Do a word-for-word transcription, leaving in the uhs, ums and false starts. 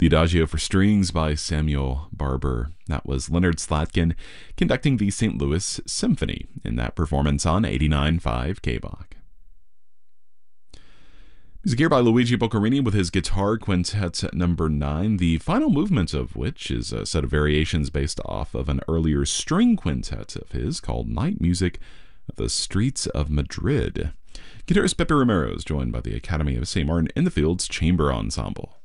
The Adagio for Strings by Samuel Barber. That was Leonard Slatkin conducting the Saint Louis Symphony in that performance on eighty-nine point five K B O C. Music here by Luigi Boccherini with his Guitar Quintet number nine, the final movement of which is a set of variations based off of an earlier string quintet of his called Night Music of the Streets of Madrid. Guitarist Pepe Romero is joined by the Academy of Saint Martin in the Fields Chamber Ensemble.